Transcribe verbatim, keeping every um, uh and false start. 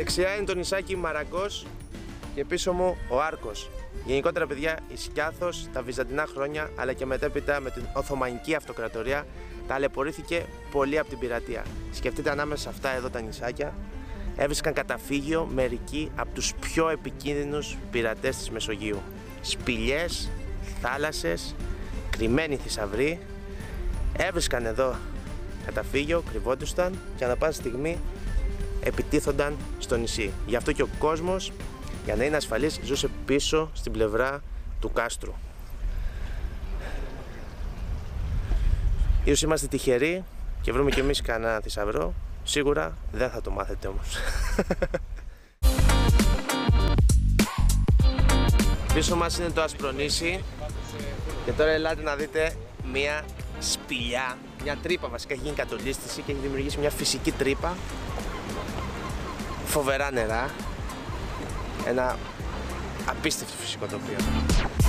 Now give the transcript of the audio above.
Δεξιά είναι το νησάκι Μαραγκός και πίσω μου ο Άρκος. Γενικότερα, παιδιά, η Σκιάθος τα βυζαντινά χρόνια, αλλά και μετέπειτα με την Οθωμανική Αυτοκρατορία, ταλαιπωρήθηκε πολύ από την πειρατεία. Σκεφτείτε, ανάμεσα σε αυτά εδώ τα νησάκια έβρισκαν καταφύγιο μερικοί από τους πιο επικίνδυνους πειρατές της Μεσογείου. Σπηλιές, θάλασσες, κρυμμένοι θησαυροί έβρισκαν εδώ καταφύγιο, κρυβόντουσαν και ανά πάσα στιγμή επιτίθονταν στο νησί. Γι' αυτό και ο κόσμος, για να είναι ασφαλής, ζούσε πίσω στην πλευρά του κάστρου. Ίσως είμαστε τυχεροί και βρούμε κι εμείς κανένα θησαυρό. Σίγουρα δεν θα το μάθετε όμως. Πίσω μας είναι το Ασπρονήσι και τώρα ελάτε να δείτε μια σπηλιά, μια τρύπα βασικά, έχει γίνει κατολίσθηση και έχει δημιουργήσει μια φυσική τρύπα. Φοβερά νερά, ένα απίστευτο φυσικό τοπίο.